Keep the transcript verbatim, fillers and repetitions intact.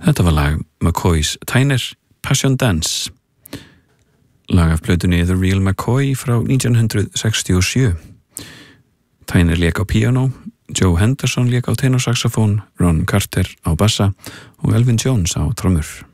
Þetta var lag McCoys Tyner, Passion Dance. Lag af plötunni The Real McCoy frá nítján hundrað sextíu og sjö. Tyner lék á píanó, Joe Henderson lék á tenorsaxofón, Ron Carter á bassa og Elvin Jones á trommur.